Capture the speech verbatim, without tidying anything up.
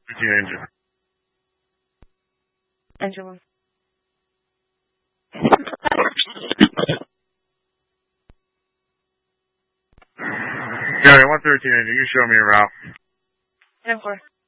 thirteen engine. Engine one. Yeah, one thirteen engine. You show me a route. ten four.